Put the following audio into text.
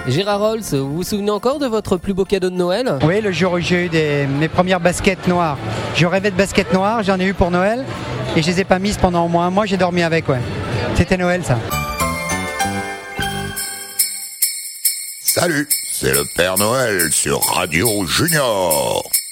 Gérard Rolls, vous vous souvenez encore de votre plus beau cadeau de Noël ? Oui, le jour où j'ai eu mes premières baskets noires. Je rêvais de baskets noires, j'en ai eu pour Noël et je les ai pas mises pendant au moins un mois, j'ai dormi avec, ouais. C'était Noël, ça. Salut, c'est le Père Noël sur Radio Junior.